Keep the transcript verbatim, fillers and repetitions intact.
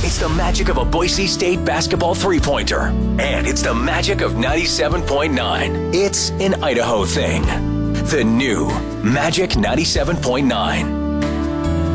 It's the magic of a Boise State basketball three-pointer. And it's the magic of ninety-seven point nine. It's an Idaho thing. The new Magic ninety-seven point nine.